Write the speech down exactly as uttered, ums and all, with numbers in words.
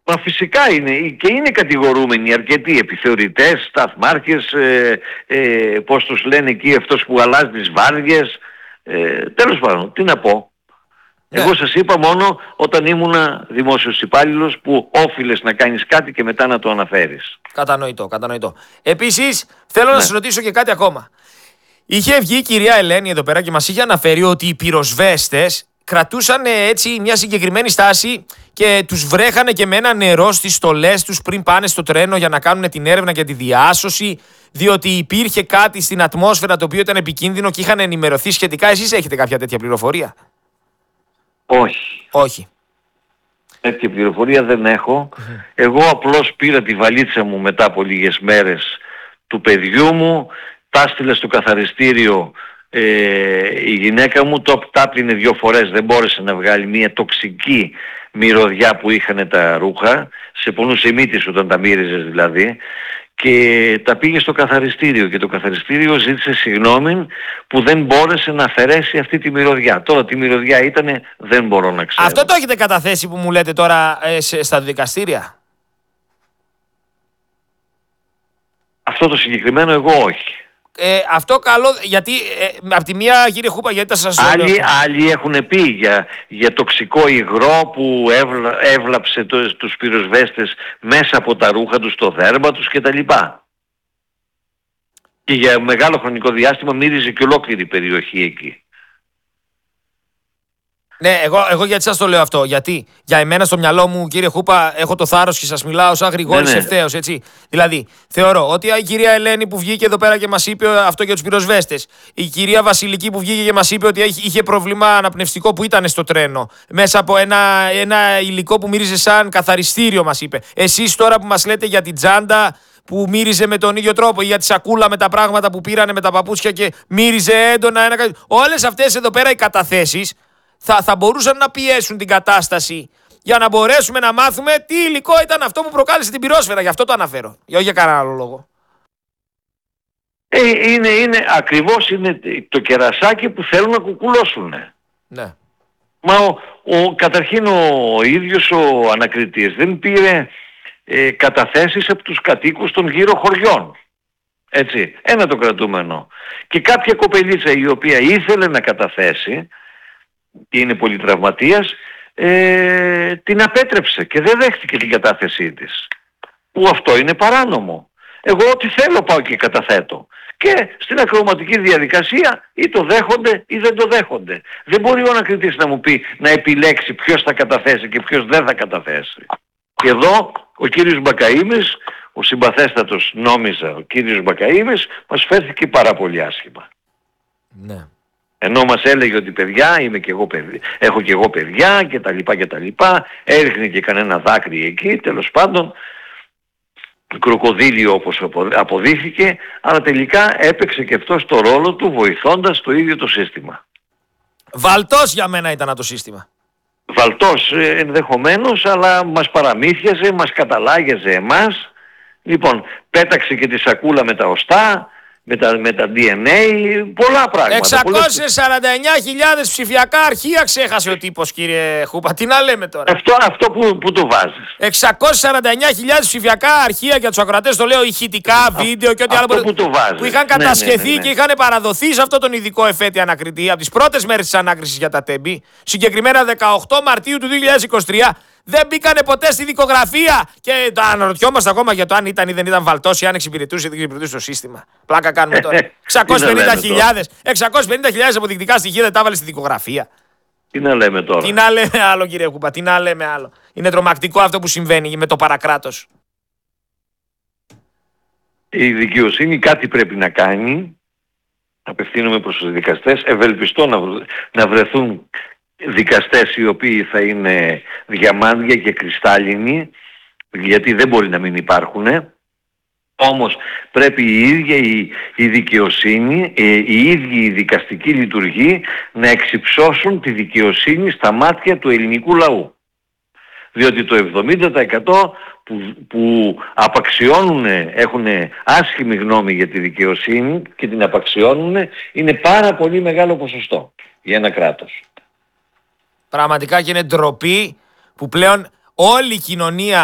Μα φυσικά είναι και είναι κατηγορούμενοι αρκετοί επιθεωρητές, σταθμάρχες, ε, ε, πώς τους λένε εκεί αυτός που αλλάζει τις βάρδιες. Ε, τέλος πάντων, τι να πω. Ναι. Εγώ σας είπα μόνο όταν ήμουνα δημόσιος υπάλληλος που όφιλες να κάνεις κάτι και μετά να το αναφέρεις. Κατανοητό, κατανοητό. Επίσης, θέλω Ναι. να σας ρωτήσω και κάτι ακόμα. Είχε βγει η κυρία Ελένη εδώ πέρα και μας είχε αναφέρει ότι οι πυροσβέστες κρατούσαν έτσι μια συγκεκριμένη στάση και τους βρέχανε και με ένα νερό στις στολές τους πριν πάνε στο τρένο για να κάνουν την έρευνα για τη διάσωση, διότι υπήρχε κάτι στην ατμόσφαιρα το οποίο ήταν επικίνδυνο και είχαν ενημερωθεί σχετικά. Εσείς έχετε κάποια τέτοια πληροφορία? Όχι. Όχι. Τέτοια πληροφορία δεν έχω. Mm-hmm. Εγώ απλώς πήρα τη βαλίτσα μου μετά από λίγες μέρες του παιδιού μου, τα έστειλα στο καθαριστήριο ε, η γυναίκα μου, το τάπλυνε δύο φορές, δεν μπόρεσε να βγάλει μια τοξική μυρωδιά που είχαν τα ρούχα, σε πονούσε η μύτη σου όταν τα μύριζες δηλαδή, και τα πήγε στο καθαριστήριο και το καθαριστήριο ζήτησε συγγνώμη που δεν μπόρεσε να αφαιρέσει αυτή τη μυρωδιά. Τώρα τι μυρωδιά ήτανε δεν μπορώ να ξέρω. Αυτό το έχετε καταθέσει που μου λέτε τώρα ε, σε, στα δικαστήρια? Αυτό το συγκεκριμένο εγώ όχι. Ε, αυτό καλό, γιατί ε, από τη μία, κύριε Χούπα, γιατί τα σας Άλλοι, λέω. άλλοι έχουν πει για, για τοξικό υγρό που έβλα, έβλαψε το, τους πυροσβέστες μέσα από τα ρούχα τους, το δέρμα τους κτλ. Και για μεγάλο χρονικό διάστημα μύριζε και ολόκληρη η περιοχή εκεί. Ναι, εγώ, εγώ γιατί σας το λέω αυτό? Γιατί για εμένα στο μυαλό μου, κύριε Χούπα, έχω το θάρρος και σας μιλάω σαν Γρηγόρης ναι, ναι. ευθέως, έτσι. Δηλαδή, θεωρώ ότι η κυρία Ελένη που βγήκε εδώ πέρα και μας είπε αυτό για τους πυροσβέστες, η κυρία Βασιλική που βγήκε και μας είπε ότι είχε πρόβλημα αναπνευστικό που ήταν στο τρένο, μέσα από ένα, ένα υλικό που μύριζε σαν καθαριστήριο, μας είπε. Εσείς τώρα που μας λέτε για την τσάντα που μύριζε με τον ίδιο τρόπο, ή για τη σακούλα με τα πράγματα που πήρανε με τα παπούτσια και μύριζε έντονα ένα... Όλες αυτές εδώ πέρα οι καταθέσεις Θα, θα μπορούσαν να πιέσουν την κατάσταση για να μπορέσουμε να μάθουμε τι υλικό ήταν αυτό που προκάλεσε την πυρόσφαιρα. Γι' αυτό το αναφέρω. Για όχι για κανένα άλλο λόγο. Ε, είναι, είναι, ακριβώς είναι το κερασάκι που θέλουν να κουκουλώσουν. Ναι. Μα ο, ο, καταρχήν ο ίδιος ο ανακριτής δεν πήρε ε, καταθέσεις από τους κατοίκους των γύρω χωριών. Έτσι, ένα το κρατούμενο. Και κάποια κοπελίτσα η οποία ήθελε να καταθέσει και είναι πολυτραυματίας, ε, την απέτρεψε και δεν δέχτηκε την κατάθεσή της. Που αυτό είναι παράνομο. Εγώ ό,τι θέλω πάω και καταθέτω. Και στην ακροματική διαδικασία ή το δέχονται ή δεν το δέχονται. Δεν μπορεί ο ανακριτής να μου πει να επιλέξει ποιος θα καταθέσει και ποιος δεν θα καταθέσει. Και εδώ ο κύριος Μπακαΐμης, ο συμπαθέστατος νόμιζα ο κύριος Μπακαΐμης, μας φέρθηκε πάρα πολύ άσχημα. Ναι. Ενώ μας έλεγε ότι παιδιά, είμαι και εγώ παιδί, έχω και εγώ παιδιά και τα λοιπά και τα λοιπά, έριχνε και κανένα δάκρυ εκεί, τέλος πάντων, κροκοδίλιο όπως αποδείχθηκε, αλλά τελικά έπαιξε και αυτός το ρόλο του βοηθώντας το ίδιο το σύστημα. Βαλτός για μένα ήταν το σύστημα. Βαλτός ενδεχομένως, αλλά μας παραμύθιαζε, μας καταλάγιαζε εμάς. Λοιπόν, πέταξε και τη σακούλα με τα οστά, με τα, με τα ντι εν έι, πολλά πράγματα. εξακόσιες σαράντα εννιά χιλιάδες ψηφιακά αρχεία ξέχασε ο τύπος, κύριε Χούπα. Τι να λέμε τώρα. Αυτό, αυτό που, που το βάζεις. εξακόσιες σαράντα εννιά χιλιάδες ψηφιακά αρχεία για τους ακροατές, το λέω, ηχητικά, βίντεο και ό,τι άλλο που, το που είχαν κατασχεθεί, ναι, ναι, ναι, ναι. και είχαν παραδοθεί σε αυτό τον ειδικό εφέτη ανακριτή από τις πρώτες μέρες της ανάκρισης για τα τέμπη, συγκεκριμένα δεκαοκτώ Μαρτίου του δύο χιλιάδες είκοσι τρία. Δεν μπήκανε ποτέ στη δικογραφία και το αναρωτιόμαστε ακόμα για το αν ήταν ή δεν ήταν βαλτός ή αν εξυπηρετούσε ή δεν εξυπηρετούσε το σύστημα. Πλάκα κάνουμε τώρα. εξακόσιες πενήντα χιλιάδες εξακόσιες πενήντα χιλιάδες αποδεικτικά στοιχεία δεν τα βάλε στη δικογραφία. Τι να λέμε τώρα. Τι να λέμε άλλο, κύριε Χούπα, τι να λέμε άλλο. Είναι τρομακτικό αυτό που συμβαίνει με το παρακράτος. Η δικαιοσύνη κάτι πρέπει να κάνει. Απευθύνομαι προς τους δικαστές. Ευελπιστώ να, να βρεθούν δικαστές οι οποίοι θα είναι διαμάντια και κρυστάλλινοι, γιατί δεν μπορεί να μην υπάρχουν. Όμως πρέπει η ίδια η, η δικαιοσύνη, η ίδια η δικαστική λειτουργή να εξυψώσουν τη δικαιοσύνη στα μάτια του ελληνικού λαού. Διότι το εβδομήντα τοις εκατό που, που απαξιώνουν, έχουν άσχημη γνώμη για τη δικαιοσύνη και την απαξιώνουν, είναι πάρα πολύ μεγάλο ποσοστό για ένα κράτος. Πραγματικά και είναι ντροπή που πλέον όλη η κοινωνία